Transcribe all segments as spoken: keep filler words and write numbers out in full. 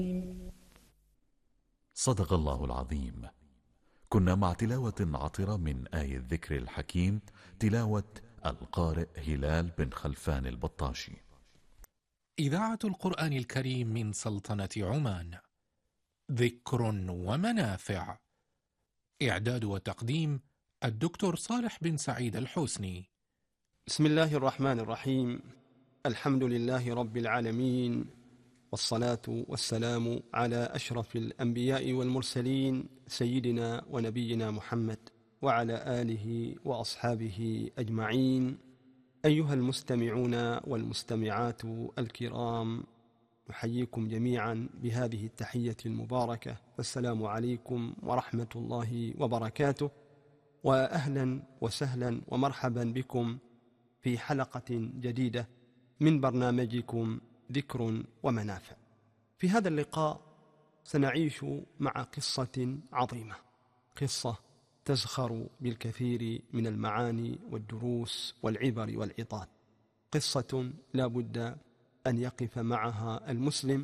صدق الله العظيم. كنا مع تلاوة عطرة من آية الذكر الحكيم، تلاوة القارئ هلال بن خلفان البطاشي. إذاعة القرآن الكريم من سلطنة عمان. ذكر ومنافع. إعداد وتقديم الدكتور صالح بن سعيد الحسني. بسم الله الرحمن الرحيم. الحمد لله رب العالمين، والصلاة والسلام على أشرف الأنبياء والمرسلين سيدنا ونبينا محمد وعلى آله وأصحابه أجمعين. أيها المستمعون والمستمعات الكرام، نحييكم جميعا بهذه التحية المباركة، والسلام عليكم ورحمة الله وبركاته، وأهلا وسهلا ومرحبا بكم في حلقة جديدة من برنامجكم ذكر ومنافع. في هذا اللقاء سنعيش مع قصة عظيمة، قصة تزخر بالكثير من المعاني والدروس والعبر والعظات، قصة لا بد أن يقف معها المسلم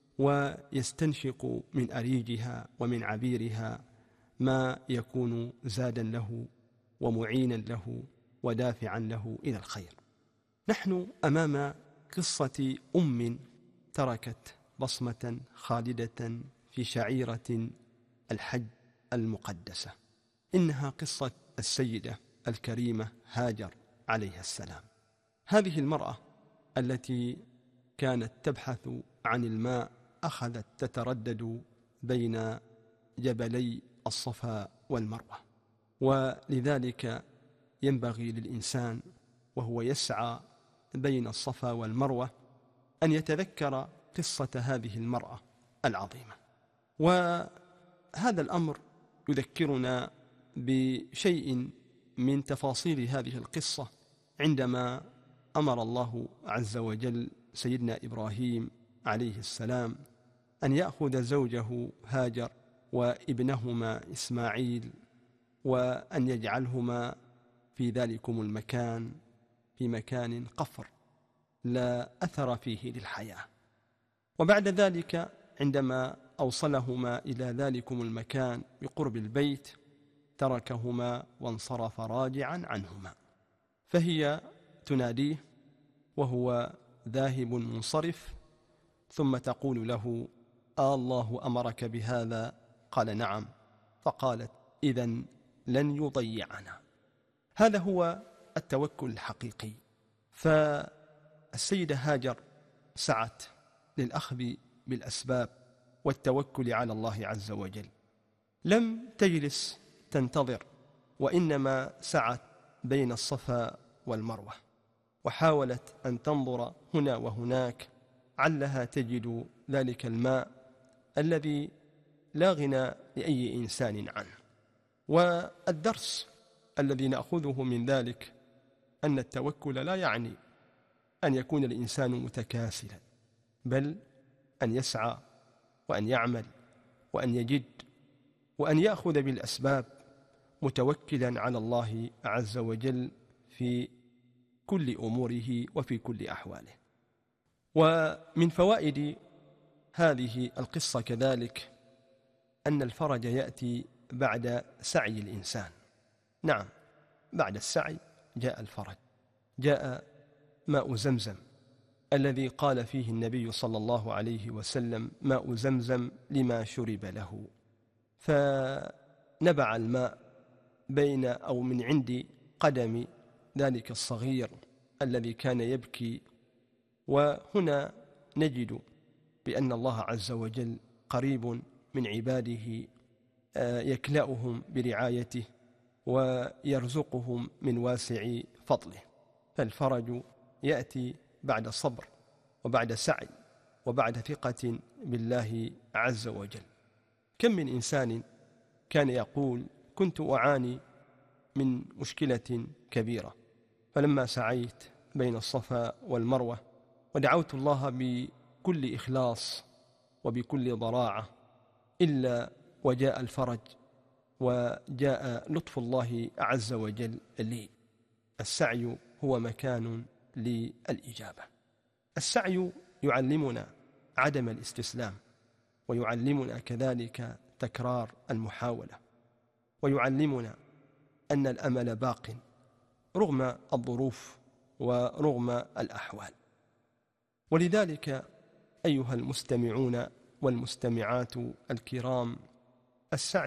ويستنشق من أريجها ومن عبيرها ما يكون زادا له ومعينا له ودافعا له إلى الخير. نحن أمام قصة أم تركت بصمة خالدة في شعيرة الحج المقدسة. إنها قصة السيدة الكريمة هاجر عليها السلام. هذه المرأة التي كانت تبحث عن الماء أخذت تتردد بين جبلي الصفا والمروة، ولذلك ينبغي للإنسان وهو يسعى بين الصفا والمروة أن يتذكر قصة هذه المرأة العظيمة. وهذا الأمر يذكرنا بشيء من تفاصيل هذه القصة عندما أمر الله عز وجل سيدنا إبراهيم عليه السلام أن يأخذ زوجه هاجر وابنهما إسماعيل وأن يجعلهما في ذلكم المكان في مكان قفر لا أثر فيه للحياة. وبعد ذلك عندما أوصلهما إلى ذلكم المكان بقرب البيت تركهما وانصرف راجعا عنهما، فهي تناديه وهو ذاهب منصرف، ثم تقول له: آه الله أمرك بهذا؟ قال: نعم. فقالت: إذن لن يضيعنا. هذا هو التوكل الحقيقي. فالسيدة هاجر سعت للأخذ بالأسباب والتوكل على الله عز وجل، لم تجلس تنتظر، وإنما سعت بين الصفا والمروة، وحاولت أن تنظر هنا وهناك علها تجد ذلك الماء الذي لا غنى لأي إنسان عنه. والدرس الذي نأخذه من ذلك أن التوكل لا يعني أن يكون الإنسان متكاسلا، بل أن يسعى وأن يعمل وأن يجد وأن يأخذ بالأسباب متوكلا على الله عز وجل في كل أموره وفي كل أحواله. ومن فوائد هذه القصة كذلك أن الفرج يأتي بعد سعي الإنسان. نعم، بعد السعي جاء الفرج، جاء ماء زمزم الذي قال فيه النبي صلى الله عليه وسلم: ماء زمزم لما شرب له. فنبع الماء بين أو من عند قدم ذلك الصغير الذي كان يبكي. وهنا نجد بأن الله عز وجل قريب من عباده، يكلأهم برعايته ويرزقهم من واسع فضله. فالفرج يأتي بعد صبر وبعد سعي وبعد ثقة بالله عز وجل. كم من إنسان كان يقول: كنت أعاني من مشكلة كبيرة، فلما سعيت بين الصفا والمروة ودعوت الله بكل إخلاص وبكل ضراعة إلا وجاء الفرج وجاء لطف الله عز وجل لي. السعي هو مكان للإجابة. السعي يعلمنا عدم الاستسلام، ويعلمنا كذلك تكرار المحاولة، ويعلمنا أن الأمل باق رغم الظروف ورغم الأحوال. ولذلك أيها المستمعون والمستمعات الكرام، السعي